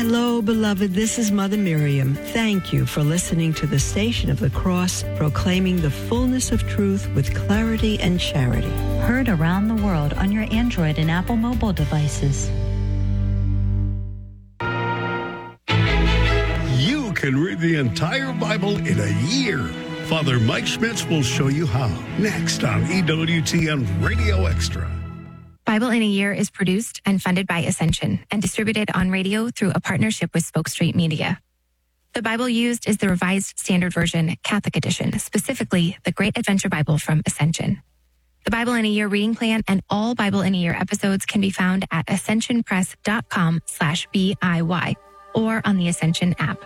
Hello, beloved. This is Mother Miriam. Thank you for listening to the Station of the Cross, proclaiming the fullness of truth with clarity and charity. Heard around the world on your Android and Apple mobile devices. You can read the entire Bible in a year. Father Mike Schmitz will show you how. Next on EWTN Radio Extra. Bible in a Year is produced and funded by Ascension and distributed on radio through a partnership with Spoke Street Media. The Bible used is the Revised Standard Version Catholic Edition, specifically the Great Adventure Bible from Ascension. The Bible in a Year reading plan and all Bible in a Year episodes can be found at ascensionpress.com/BIY or on the Ascension app.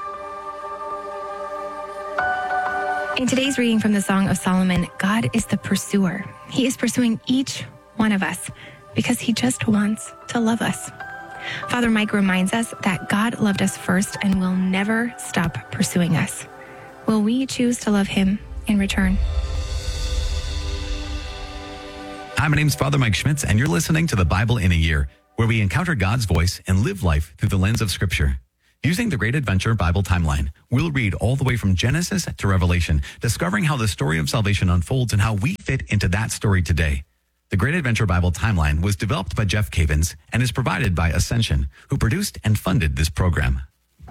In today's reading from the Song of Solomon, God is the pursuer. He is pursuing each one of us because he just wants to love us. Father Mike reminds us that God loved us first and will never stop pursuing us. Will we choose to love him in return? Hi, my name's Father Mike Schmitz, and you're listening to the Bible in a Year, where we encounter God's voice and live life through the lens of Scripture. Using the Great Adventure Bible timeline, we'll read all the way from Genesis to Revelation, discovering how the story of salvation unfolds and how we fit into that story today. The Great Adventure Bible timeline was developed by Jeff Cavins and is provided by Ascension, who produced and funded this program.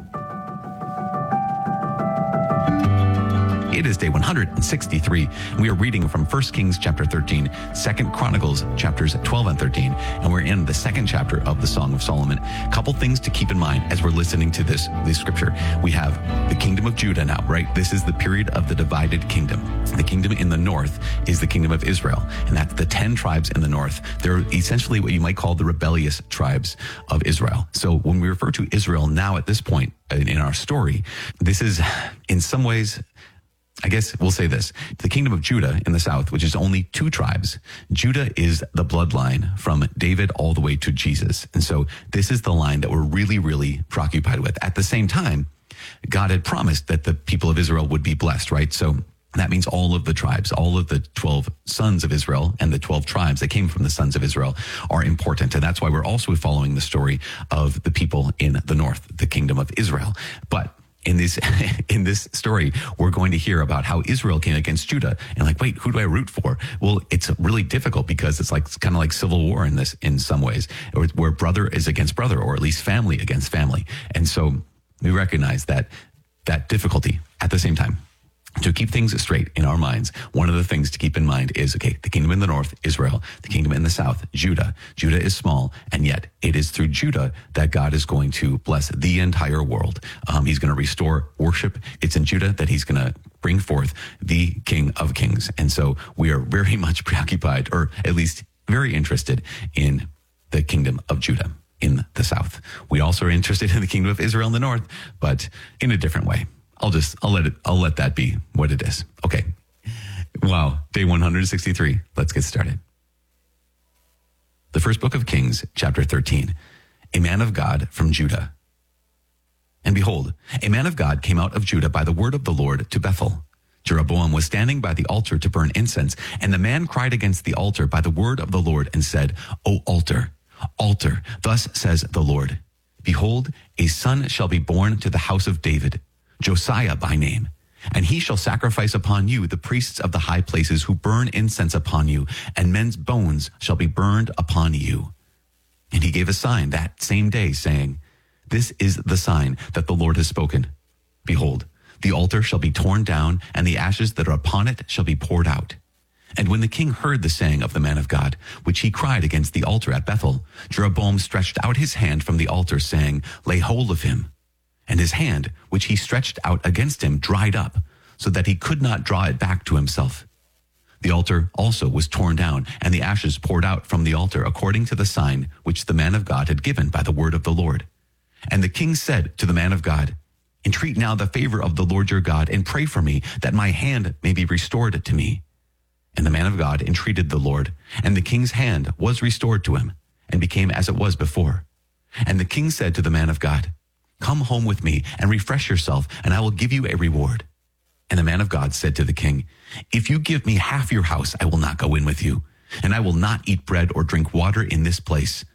It is day 163. We are reading from 1 Kings chapter 13, 2 Chronicles chapters 12 and 13, and we're in the second chapter of the Song of Solomon. A couple things to keep in mind as we're listening to this scripture. We have the kingdom of Judah now, right? This is the period of the divided kingdom. The kingdom in the north is the kingdom of Israel, and that's the 10 tribes in the north. They're essentially what you might call the rebellious tribes of Israel. So when we refer to Israel now at this point in our story, this is in some ways, I guess we'll say this. The kingdom of Judah in the south, which is only 2 tribes. Judah is the bloodline from David all the way to Jesus. And so this is the line that we're really, really preoccupied with. At the same time, God had promised that the people of Israel would be blessed, right? So that means all of the tribes, all of the 12 sons of Israel and the 12 tribes that came from the sons of Israel are important. And that's why we're also following the story of the people in the north, the kingdom of Israel. But in this story, we're going to hear about how Israel came against Judah, and like, wait, who do I root for? Well, it's really difficult because it's kind of like civil war in some ways, where brother is against brother, or at least family against family. And so we recognize that difficulty. At the same time, to keep things straight in our minds, one of the things to keep in mind is, okay, the kingdom in the north, Israel, the kingdom in the south, Judah. Judah is small, and yet it is through Judah that God is going to bless the entire world. He's going to restore worship. It's in Judah that he's going to bring forth the King of Kings. And so we are very much preoccupied, or at least very interested in the kingdom of Judah in the south. We also are interested in the kingdom of Israel in the north, but in a different way. I'll let that be what it is. Okay. Wow. Day 163. Let's get started. The first book of Kings, chapter 13. A man of God from Judah. And behold, a man of God came out of Judah by the word of the Lord to Bethel. Jeroboam was standing by the altar to burn incense, and the man cried against the altar by the word of the Lord and said, O altar, altar, thus says the Lord, behold, a son shall be born to the house of David, Josiah by name, and he shall sacrifice upon you the priests of the high places who burn incense upon you, and men's bones shall be burned upon you. And he gave a sign that same day, saying, this is the sign that the Lord has spoken. Behold, the altar shall be torn down, and the ashes that are upon it shall be poured out. And when the king heard the saying of the man of God, which he cried against the altar at Bethel, Jeroboam stretched out his hand from the altar, saying, lay hold of him. And his hand, which he stretched out against him, dried up, so that he could not draw it back to himself. The altar also was torn down, and the ashes poured out from the altar, according to the sign which the man of God had given by the word of the Lord. And the king said to the man of God, entreat now the favor of the Lord your God, and pray for me, that my hand may be restored to me. And the man of God entreated the Lord, and the king's hand was restored to him, and became as it was before. And the king said to the man of God, come home with me and refresh yourself, and I will give you a reward. And the man of God said to the king, if you give me half your house, I will not go in with you, and I will not eat bread or drink water in this place.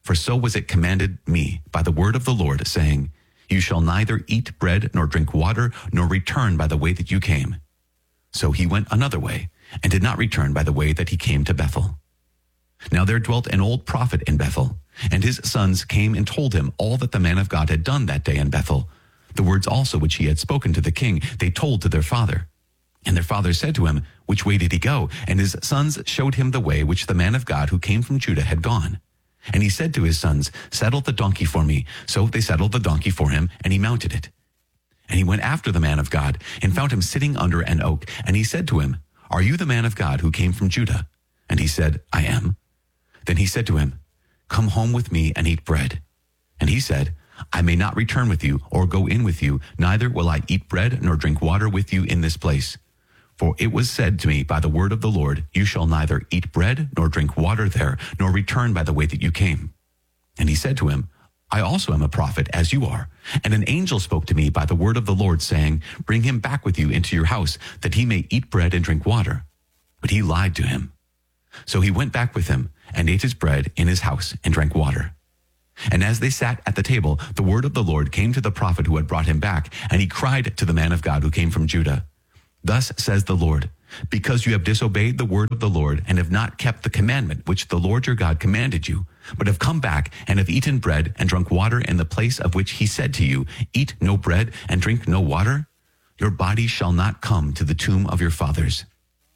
For so was it commanded me by the word of the Lord, saying, You shall neither eat bread nor drink water, nor return by the way that you came. So he went another way, and did not return by the way that he came to Bethel. Now there dwelt an old prophet in Bethel, and his sons came and told him all that the man of God had done that day in Bethel. The words also which he had spoken to the king, they told to their father. And their father said to him, Which way did he go? And his sons showed him the way which the man of God who came from Judah had gone. And he said to his sons, Saddle the donkey for me. So they saddled the donkey for him, and he mounted it. And he went after the man of God, and found him sitting under an oak. And he said to him, Are you the man of God who came from Judah? And he said, I am. Then he said to him, Come home with me and eat bread. And he said, I may not return with you, or go in with you, neither will I eat bread nor drink water with you in this place. For it was said to me by the word of the Lord, You shall neither eat bread nor drink water there, nor return by the way that you came. And he said to him, I also am a prophet, as you are. And an angel spoke to me by the word of the Lord, saying, Bring him back with you into your house, that he may eat bread and drink water. But he lied to him. So he went back with him, and ate his bread in his house, and drank water. And as they sat at the table, the word of the Lord came to the prophet who had brought him back, and he cried to the man of God who came from Judah. Thus says the Lord, Because you have disobeyed the word of the Lord, and have not kept the commandment which the Lord your God commanded you, but have come back, and have eaten bread and drunk water in the place of which he said to you, Eat no bread and drink no water, your body shall not come to the tomb of your fathers.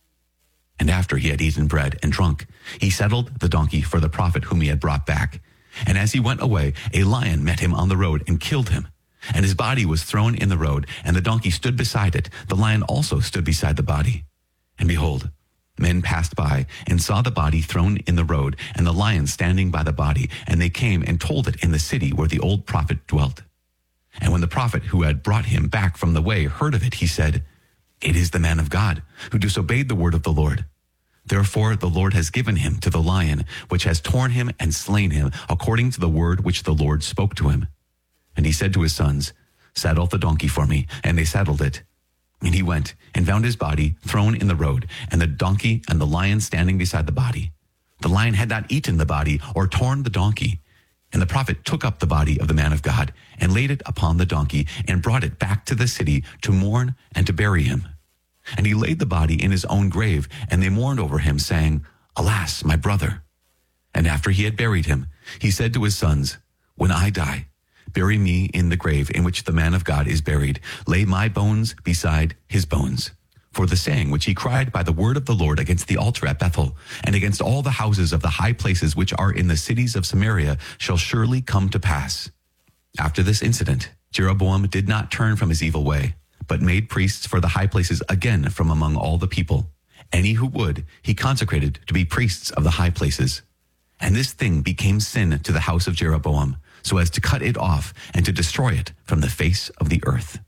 And after he had eaten bread and drunk, he saddled the donkey for the prophet whom he had brought back. And as he went away, a lion met him on the road and killed him. And his body was thrown in the road, and the donkey stood beside it. The lion also stood beside the body. And behold, men passed by and saw the body thrown in the road, and the lion standing by the body. And they came and told it in the city where the old prophet dwelt. And when the prophet who had brought him back from the way heard of it, he said, It is the man of God who disobeyed the word of the Lord. Therefore the Lord has given him to the lion, which has torn him and slain him, according to the word which the Lord spoke to him. And he said to his sons, Saddle the donkey for me. And they saddled it. And he went and found his body thrown in the road, and the donkey and the lion standing beside the body. The lion had not eaten the body or torn the donkey. And the prophet took up the body of the man of God and laid it upon the donkey and brought it back to the city to mourn and to bury him. And he laid the body in his own grave, and they mourned over him, saying, Alas, my brother. And after he had buried him, he said to his sons, When I die, bury me in the grave in which the man of God is buried. Lay my bones beside his bones. For the saying which he cried by the word of the Lord against the altar at Bethel, and against all the houses of the high places which are in the cities of Samaria, shall surely come to pass. After this incident, Jeroboam did not turn from his evil way, but made priests for the high places again from among all the people. Any who would, he consecrated to be priests of the high places. And this thing became sin to the house of Jeroboam, so as to cut it off and to destroy it from the face of the earth.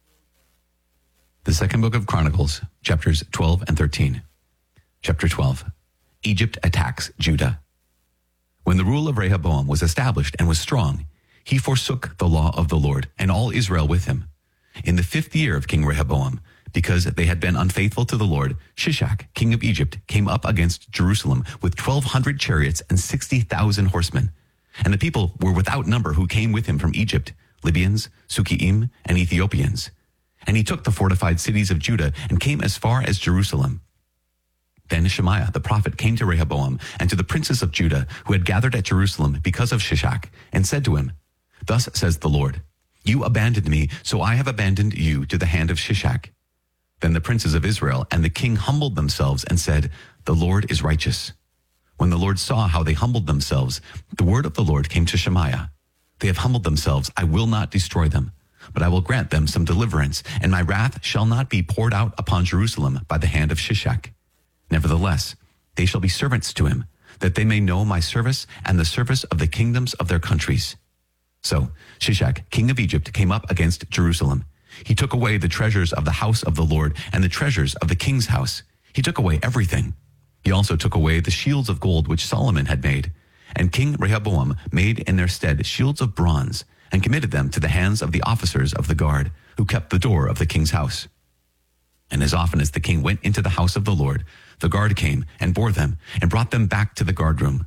The second book of Chronicles, chapters 12 and 13. Chapter 12. Egypt attacks Judah. When the rule of Rehoboam was established and was strong, he forsook the law of the Lord, and all Israel with him. In the 5th year of King Rehoboam, because they had been unfaithful to the Lord, Shishak, king of Egypt, came up against Jerusalem with 1,200 chariots and 60,000 horsemen. And the people were without number who came with him from Egypt, Libyans, Sukkiim, and Ethiopians. And he took the fortified cities of Judah and came as far as Jerusalem. Then Shemaiah the prophet came to Rehoboam and to the princes of Judah who had gathered at Jerusalem because of Shishak, and said to him, Thus says the Lord, You abandoned me, so I have abandoned you to the hand of Shishak. Then the princes of Israel and the king humbled themselves and said, The Lord is righteous. When the Lord saw how they humbled themselves, the word of the Lord came to Shemaiah. They have humbled themselves, I will not destroy them, but I will grant them some deliverance, and my wrath shall not be poured out upon Jerusalem by the hand of Shishak. Nevertheless, they shall be servants to him, that they may know my service and the service of the kingdoms of their countries. So Shishak, king of Egypt, came up against Jerusalem. He took away the treasures of the house of the Lord and the treasures of the king's house. He took away everything. He also took away the shields of gold which Solomon had made. And King Rehoboam made in their stead shields of bronze, and committed them to the hands of the officers of the guard, who kept the door of the king's house. And as often as the king went into the house of the Lord, the guard came and bore them, and brought them back to the guard room.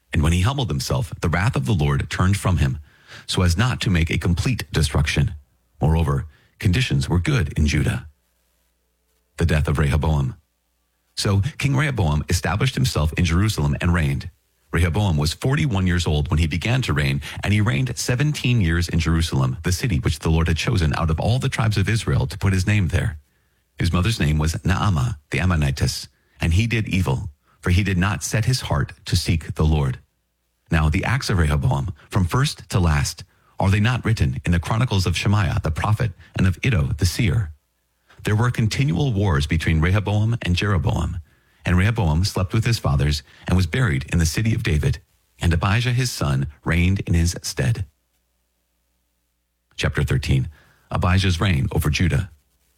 And when he humbled himself, the wrath of the Lord turned from him, so as not to make a complete destruction. Moreover, conditions were good in Judah. The death of Rehoboam. So King Rehoboam established himself in Jerusalem and reigned. Rehoboam was 41 years old when he began to reign, and he reigned 17 years in Jerusalem, the city which the Lord had chosen out of all the tribes of Israel to put his name there. His mother's name was Naamah, the Ammonitess, and he did evil, for he did not set his heart to seek the Lord. Now the acts of Rehoboam, from first to last, are they not written in the chronicles of Shemaiah the prophet and of Iddo the seer? There were continual wars between Rehoboam and Jeroboam, and Rehoboam slept with his fathers and was buried in the city of David, and Abijah his son reigned in his stead. Chapter 13. Abijah's reign over Judah.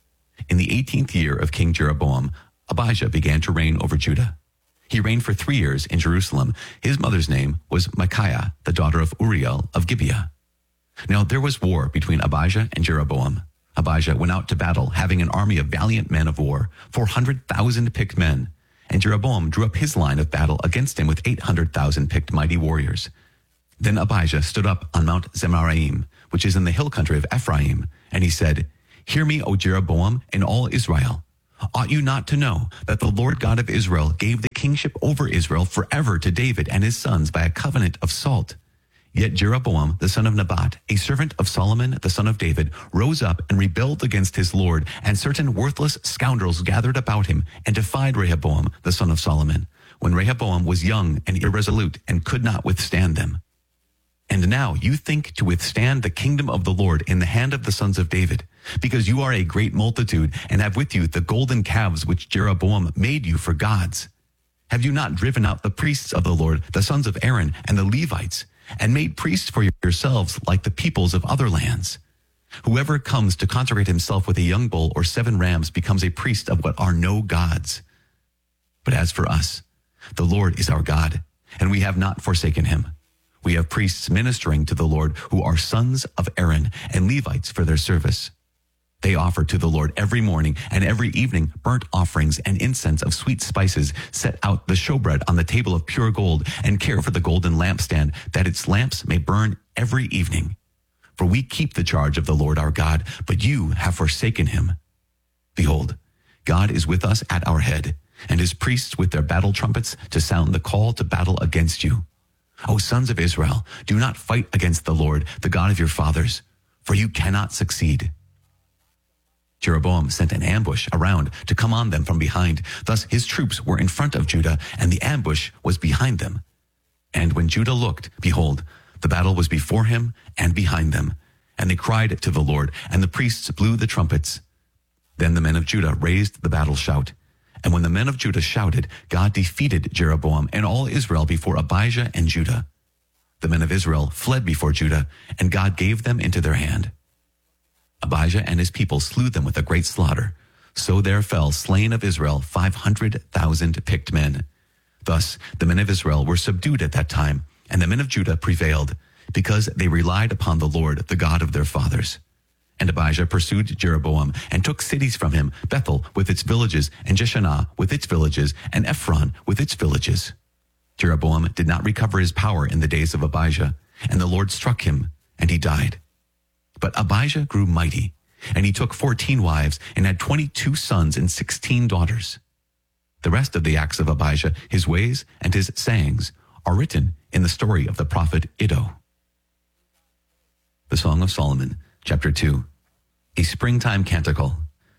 In the 18th year of King Jeroboam, Abijah began to reign over Judah. He reigned for 3 years in Jerusalem. His mother's name was Micaiah, the daughter of Uriel of Gibeah. Now there was war between Abijah and Jeroboam. Abijah went out to battle, having an army of valiant men of war, 400,000 picked men. And Jeroboam drew up his line of battle against him with 800,000 picked mighty warriors. Then Abijah stood up on Mount Zemaraim, which is in the hill country of Ephraim, and he said, "Hear me, O Jeroboam, and all Israel. Ought you not to know that the Lord God of Israel gave the kingship over Israel forever to David and his sons by a covenant of salt? Yet Jeroboam, the son of Nebat, a servant of Solomon, the son of David, rose up and rebelled against his Lord, and certain worthless scoundrels gathered about him and defied Rehoboam, the son of Solomon, when Rehoboam was young and irresolute and could not withstand them. And now you think to withstand the kingdom of the Lord in the hand of the sons of David, because you are a great multitude and have with you the golden calves which Jeroboam made you for gods. Have you not driven out the priests of the Lord, the sons of Aaron, and the Levites, and made priests for yourselves like the peoples of other lands? Whoever comes to consecrate himself with a young bull or 7 rams becomes a priest of what are no gods. But as for us, the Lord is our God, and we have not forsaken him. We have priests ministering to the Lord who are sons of Aaron and Levites for their service. They offer to the Lord every morning and every evening burnt offerings and incense of sweet spices, set out the showbread on the table of pure gold, and care for the golden lampstand, that its lamps may burn every evening. For we keep the charge of the Lord our God, but you have forsaken him. Behold, God is with us at our head, and his priests with their battle trumpets to sound the call to battle against you. O sons of Israel, do not fight against the Lord, the God of your fathers, for you cannot succeed." Jeroboam sent an ambush around to come on them from behind. Thus his troops were in front of Judah, and the ambush was behind them. And when Judah looked, behold, the battle was before him and behind them. And they cried to the Lord, and the priests blew the trumpets. Then the men of Judah raised the battle shout. And when the men of Judah shouted, God defeated Jeroboam and all Israel before Abijah and Judah. The men of Israel fled before Judah, and God gave them into their hand. Abijah and his people slew them with a great slaughter. So there fell slain of Israel 500,000 picked men. Thus the men of Israel were subdued at that time, and the men of Judah prevailed, because they relied upon the Lord, the God of their fathers. And Abijah pursued Jeroboam and took cities from him, Bethel with its villages, and Jeshanah with its villages, and Ephron with its villages. Jeroboam did not recover his power in the days of Abijah, and the Lord struck him, and he died. But Abijah grew mighty, and he took 14 wives, and had 22 sons and 16 daughters. The rest of the acts of Abijah, his ways and his sayings, are written in the story of the prophet Iddo. The Song of Solomon, chapter 2. A springtime canticle.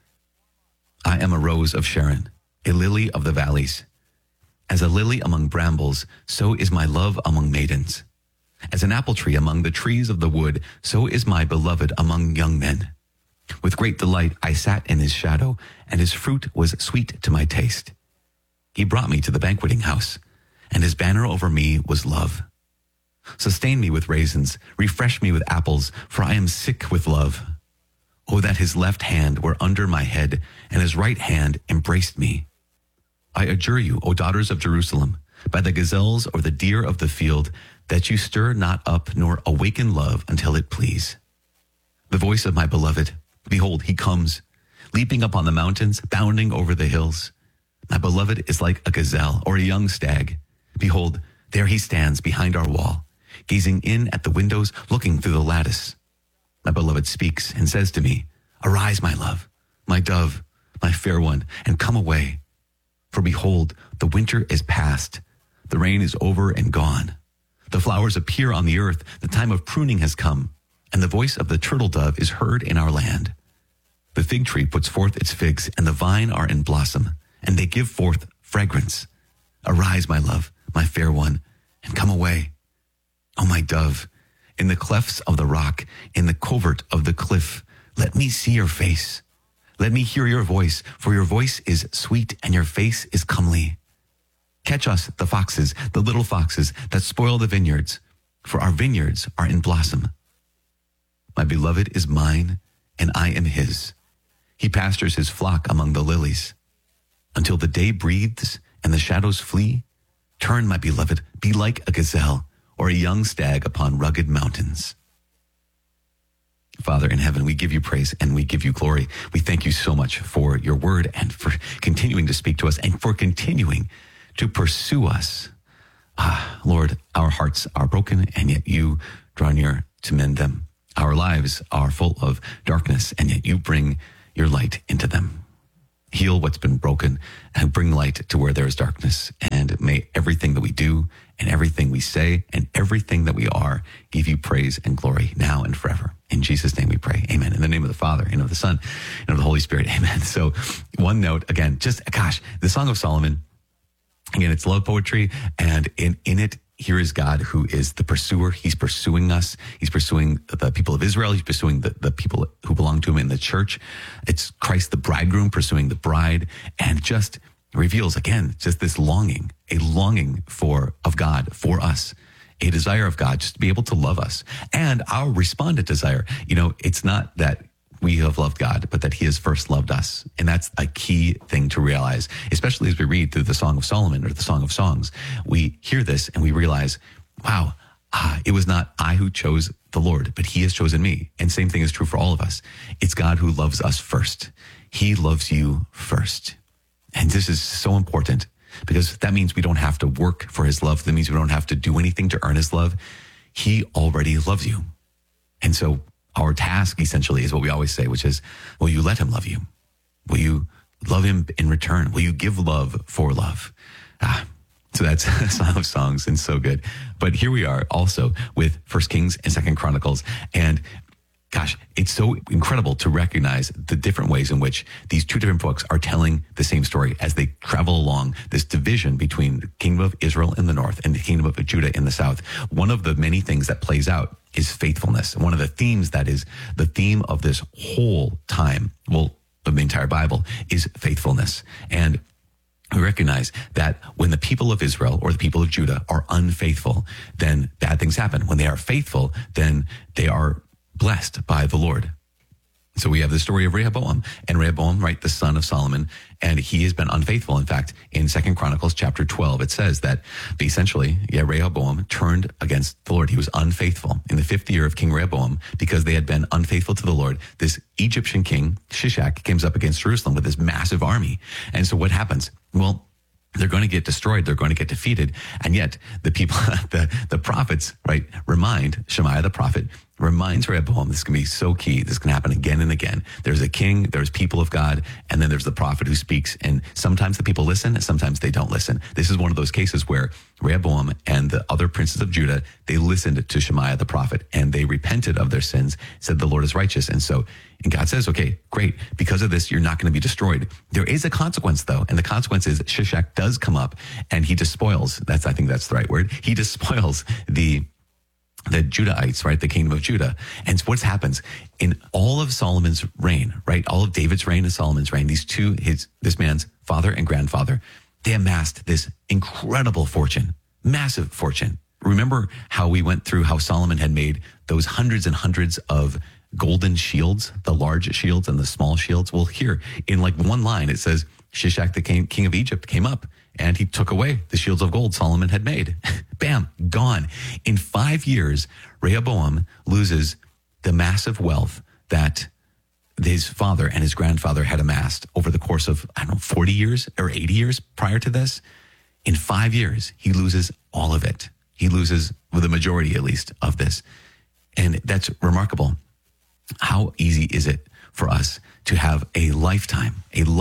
I am a rose of Sharon, a lily of the valleys. As a lily among brambles, so is my love among maidens. As an apple tree among the trees of the wood, so is my beloved among young men. With great delight I sat in his shadow, and his fruit was sweet to my taste. He brought me to the banqueting house, and his banner over me was love. Sustain me with raisins, refresh me with apples, for I am sick with love. Oh, that his left hand were under my head, and his right hand embraced me. I adjure you, O daughters of Jerusalem, by the gazelles or the deer of the field, that you stir not up nor awaken love until it please. The voice of my beloved, behold, he comes, leaping up on the mountains, bounding over the hills. My beloved is like a gazelle or a young stag. Behold, There he stands behind our wall, gazing in at the windows, looking through the lattice. My beloved speaks and says to me, "Arise, my love, my dove, my fair one, and come away. For behold, the winter is past, the rain is over and gone. The flowers appear on the earth, the time of pruning has come, and the voice of the turtle dove is heard in our land. The fig tree puts forth its figs, and the vine are in blossom, and they give forth fragrance. Arise, my love, my fair one, and come away. O my dove, in the clefts of the rock, in the covert of the cliff, let me see your face. Let me hear your voice, for your voice is sweet and your face is comely. Catch us, the foxes, the little foxes that spoil the vineyards, for our vineyards are in blossom. My beloved is mine, and I am his. He pastures his flock among the lilies. Until the day breathes and the shadows flee, turn, my beloved, be like a gazelle or a young stag upon rugged mountains." Father in heaven, we give you praise and we give you glory. We thank you so much for your word and for continuing to speak to us and for continuing to pursue us. Lord, our hearts are broken and yet you draw near to mend them. Our lives are full of darkness and yet you bring your light into them. Heal what's been broken and bring light to where there is darkness. And may everything that we do and everything we say and everything that we are give you praise and glory now and forever. In Jesus' name we pray. Amen. In the name of the Father, and of the Son, and of the Holy Spirit. Amen. So one note, again, the Song of Solomon, again, it's love poetry. And in it, here is God who is the pursuer. He's pursuing us. He's pursuing the people of Israel. He's pursuing the people who belong to him in the church. It's Christ, the bridegroom, pursuing the bride, and just reveals, again, just this longing, a longing of God for us, a desire of God just to be able to love us. And our respondent desire, it's not that we have loved God, but that he has first loved us. And that's a key thing to realize, especially as we read through the Song of Solomon or the Song of Songs. We hear this and we realize, wow, it was not I who chose the Lord, but he has chosen me. And same thing is true for all of us. It's God who loves us first. He loves you first. And this is so important because that means we don't have to work for his love. That means we don't have to do anything to earn his love. He already loves you. And so our task essentially is what we always say, which is, will you let him love you? Will you love him in return? Will you give love for love? So that's Song of Songs and so good. But here we are also with 1 Kings and 2 Chronicles. And gosh, it's so incredible to recognize the different ways in which these two different books are telling the same story as they travel along this division between the kingdom of Israel in the north and the kingdom of Judah in the south. One of the many things that plays out is faithfulness. One of the themes that is the theme of this whole time, of the entire Bible, is faithfulness. And we recognize that when the people of Israel or the people of Judah are unfaithful, then bad things happen. When they are faithful, then they are blessed by the Lord. So we have the story of Rehoboam, and Rehoboam, right, the son of Solomon, and he has been unfaithful. In fact, in 2 Chronicles chapter 12, it says that essentially, Rehoboam turned against the Lord. He was unfaithful. In the 5th year of King Rehoboam, because they had been unfaithful to the Lord, this Egyptian king, Shishak, comes up against Jerusalem with this massive army. And so what happens? Well, they're going to get destroyed. They're going to get defeated. And yet the people, the prophets, right, Shemaiah the prophet reminds Rehoboam, this is going to be so key. This can happen again and again. There's a king, there's people of God, and then there's the prophet who speaks. And sometimes the people listen, and sometimes they don't listen. This is one of those cases where Rehoboam and the other princes of Judah, they listened to Shemaiah the prophet, and they repented of their sins, said the Lord is righteous. And God says, okay, great. Because of this, you're not going to be destroyed. There is a consequence, though. And the consequence is Shishak does come up and he despoils. I think that's the right word. He despoils the Judahites, right? The kingdom of Judah. And what happens in all of Solomon's reign, right? All of David's reign and Solomon's reign, this man's father and grandfather, they amassed this incredible fortune, massive fortune. Remember how we went through how Solomon had made those hundreds and hundreds of golden shields, the large shields and the small shields? Well, here in one line, it says Shishak, the king of Egypt, came up and he took away the shields of gold Solomon had made. Bam, gone. In 5 years, Rehoboam loses the massive wealth that his father and his grandfather had amassed over the course of, 40 years or 80 years prior to this. In 5 years, he loses all of it. He loses the majority, at least, of this. And that's remarkable. How easy is it for us to have a lifetime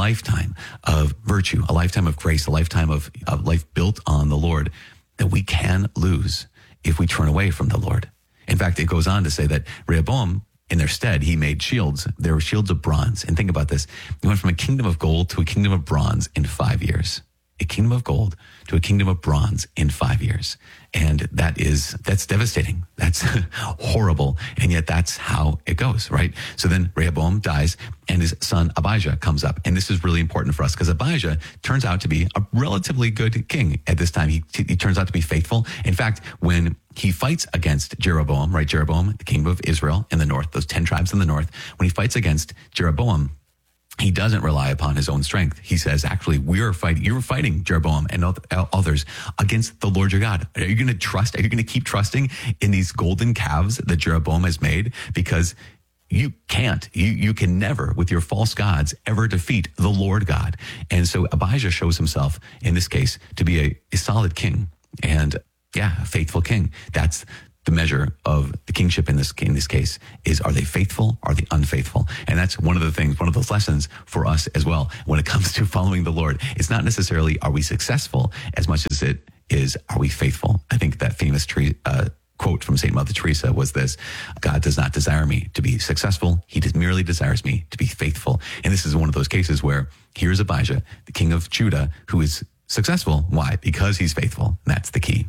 of virtue, a lifetime of grace, a lifetime of life built on the Lord that we can lose if we turn away from the Lord? In fact, it goes on to say that Rehoboam, in their stead, he made shields. There were shields of bronze. And think about this. He went from a kingdom of gold to a kingdom of bronze in 5 years. A kingdom of gold to a kingdom of bronze in 5 years. And that's devastating. That's horrible. And yet that's how it goes, right? So then Rehoboam dies and his son Abijah comes up. And this is really important for us because Abijah turns out to be a relatively good king at this time. He turns out to be faithful. In fact, when he fights against Jeroboam, right? Jeroboam, the king of Israel in the north, those 10 tribes in the north, when he fights against Jeroboam, he doesn't rely upon his own strength. He says, actually, you're fighting Jeroboam and others against the Lord your God. Are you going to trust? Are you going to keep trusting in these golden calves that Jeroboam has made? Because you can't, you can never, with your false gods, ever defeat the Lord God. And so Abijah shows himself, in this case, to be a solid king and, a faithful king. That's the measure of the kingship in this case is, are they faithful? Are they unfaithful? And that's one of the things, one of those lessons for us as well when it comes to following the Lord. It's not necessarily are we successful as much as it is, are we faithful? I think that famous quote from St. Mother Teresa was this: God does not desire me to be successful. He just merely desires me to be faithful. And this is one of those cases where here's Abijah, the king of Judah, who is successful. Why? Because he's faithful. That's the key.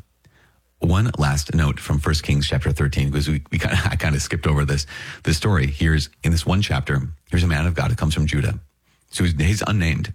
One last note from 1 Kings chapter 13, because I kind of skipped over this story. Here's in this one chapter, here's a man of God who comes from Judah. So he's unnamed.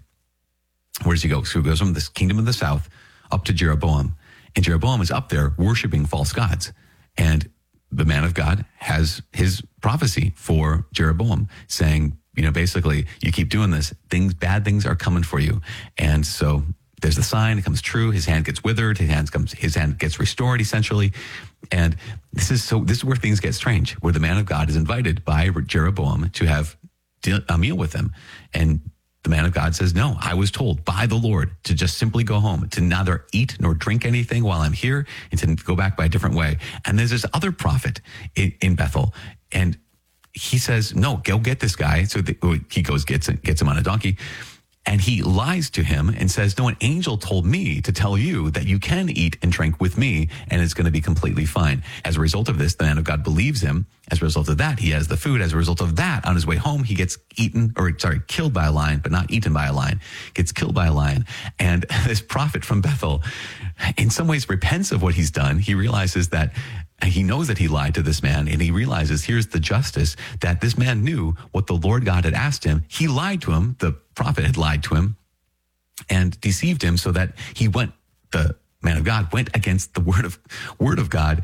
Where does he go? So he goes from this kingdom of the south up to Jeroboam. And Jeroboam is up there worshiping false gods. And the man of God has his prophecy for Jeroboam saying, basically, you keep doing this, bad things are coming for you. And so there's the sign, it comes true, his hand gets withered, his hand gets restored, essentially. And this is where things get strange, where the man of God is invited by Jeroboam to have a meal with him. And the man of God says, no, I was told by the Lord to just simply go home, to neither eat nor drink anything while I'm here, and to go back by a different way. And there's this other prophet in Bethel, and he says, no, go get this guy. So he goes, gets him on a donkey. And he lies to him and says, no, an angel told me to tell you that you can eat and drink with me and it's going to be completely fine. As a result of this, the man of God believes him. As a result of that, he has the food. As a result of that, on his way home, he gets killed by a lion, but not eaten by a lion, gets killed by a lion. And this prophet from Bethel, in some ways, repents of what he's done. He realizes that he knows that he lied to this man, and he realizes here's the justice, that this man knew what the Lord God had asked him. He lied to him. The prophet had lied to him and deceived him so that the man of God went against the word of God.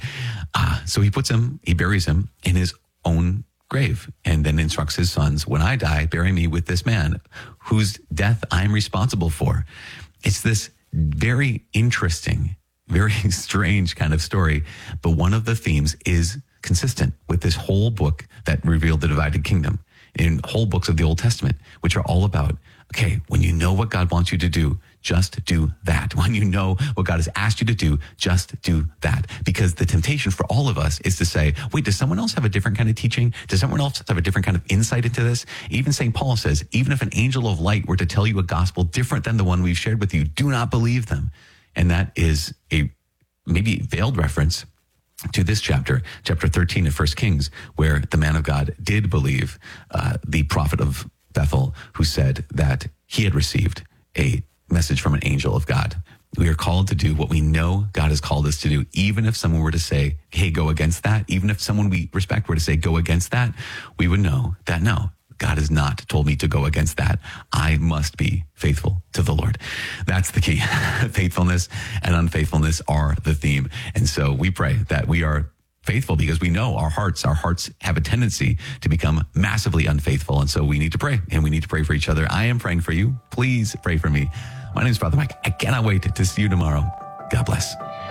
So he buries him in his own grave and then instructs his sons, when I die, bury me with this man whose death I'm responsible for. It's this very interesting, very strange kind of story, but one of the themes is consistent with this whole book that revealed the divided kingdom in whole books of the Old Testament, which are all about, okay, when you know what God wants you to do, just do that. When you know what God has asked you to do, just do that. Because the temptation for all of us is to say, wait, does someone else have a different kind of teaching? Does someone else have a different kind of insight into this? Even St. Paul says, even if an angel of light were to tell you a gospel different than the one we've shared with you, do not believe them. And that is a maybe veiled reference to this chapter 13 of 1 Kings, where the man of God did believe the prophet of Bethel, who said that he had received a message from an angel of God. We are called to do what we know God has called us to do. Even if someone were to say, hey, go against that, even if someone we respect were to say, go against that, we would know that no, God has not told me to go against that. I must be faithful to the Lord. That's the key. Faithfulness and unfaithfulness are the theme. And so we pray that we are faithful because we know our hearts have a tendency to become massively unfaithful. And so we need to pray, and we need to pray for each other. I am praying for you. Please pray for me. My name is Father Mike. I cannot wait to see you tomorrow. God bless.